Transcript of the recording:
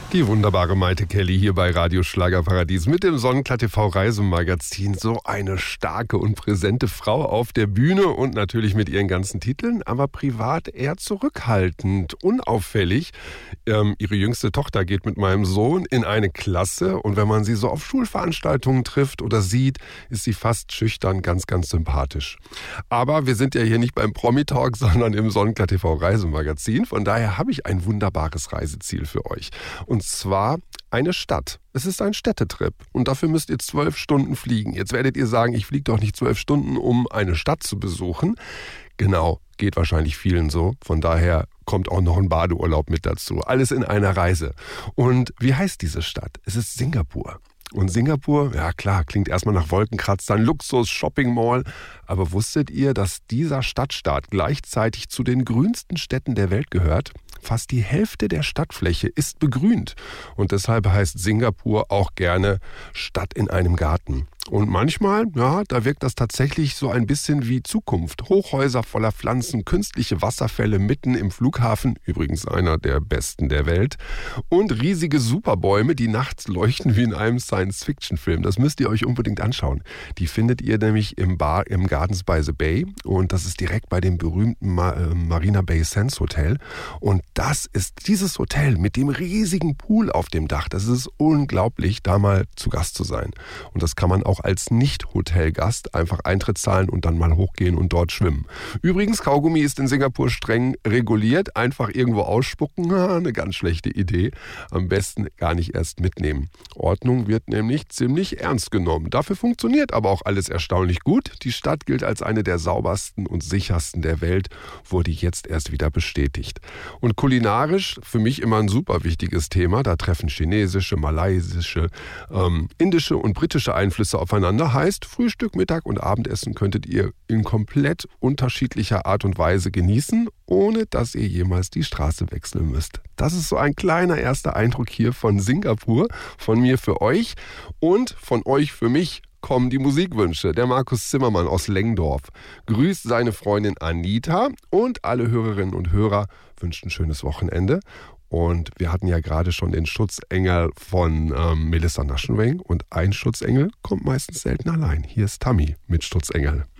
Die wunderbare Maite Kelly hier bei Radio Schlagerparadies mit dem Sonnenklar TV Reisemagazin. So eine starke und präsente Frau auf der Bühne und natürlich mit ihren ganzen Titeln, aber privat eher zurückhaltend, unauffällig. Ihre jüngste Tochter geht mit meinem Sohn in eine Klasse und wenn man sie so auf Schulveranstaltungen trifft oder sieht, ist sie fast schüchtern, ganz, ganz sympathisch. Aber wir sind ja hier nicht beim Promi-Talk, sondern im Sonnenklar TV Reisemagazin. Von daher habe ich ein wunderbares Reiseziel für euch. Und zwar eine Stadt. Es ist ein Städtetrip und dafür müsst ihr 12 Stunden fliegen. Jetzt werdet ihr sagen, ich fliege doch nicht 12 Stunden, um eine Stadt zu besuchen. Genau, geht wahrscheinlich vielen so. Von daher kommt auch noch ein Badeurlaub mit dazu. Alles in einer Reise. Und wie heißt diese Stadt? Es ist Singapur. Und Singapur, ja klar, klingt erstmal nach Wolkenkratzern, Luxus, Shopping Mall. Aber wusstet ihr, dass dieser Stadtstaat gleichzeitig zu den grünsten Städten der Welt gehört? Fast die Hälfte der Stadtfläche ist begrünt. Und deshalb heißt Singapur auch gerne Stadt in einem Garten. Und manchmal, ja, da wirkt das tatsächlich so ein bisschen wie Zukunft. Hochhäuser voller Pflanzen, künstliche Wasserfälle mitten im Flughafen, übrigens einer der besten der Welt, und riesige Superbäume, die nachts leuchten wie in einem Science-Fiction-Film. Das müsst ihr euch unbedingt anschauen. Die findet ihr nämlich im Gardens by the Bay und das ist direkt bei dem berühmten Marina Bay Sands Hotel. Und das ist dieses Hotel mit dem riesigen Pool auf dem Dach. Das ist unglaublich, da mal zu Gast zu sein. Und das kann man auch als Nicht-Hotelgast einfach Eintritt zahlen und dann mal hochgehen und dort schwimmen. Übrigens, Kaugummi ist in Singapur streng reguliert. Einfach irgendwo ausspucken, eine ganz schlechte Idee. Am besten gar nicht erst mitnehmen. Ordnung wird nämlich ziemlich ernst genommen. Dafür funktioniert aber auch alles erstaunlich gut. Die Stadt gilt als eine der saubersten und sichersten der Welt, wurde jetzt erst wieder bestätigt. Und kulinarisch, für mich immer ein super wichtiges Thema. Da treffen chinesische, malaysische, indische und britische Einflüsse aufeinander. Heißt, Frühstück, Mittag und Abendessen könntet ihr in komplett unterschiedlicher Art und Weise genießen, ohne dass ihr jemals die Straße wechseln müsst. Das ist so ein kleiner erster Eindruck hier von Singapur, von mir für euch und von euch für mich. Kommen die Musikwünsche. Der Markus Zimmermann aus Lengdorf grüßt seine Freundin Anita und alle Hörerinnen und Hörer wünschen ein schönes Wochenende. Und wir hatten ja gerade schon den Schutzengel von Melissa Naschenweng und ein Schutzengel kommt meistens selten allein. Hier ist Tammy mit Schutzengel.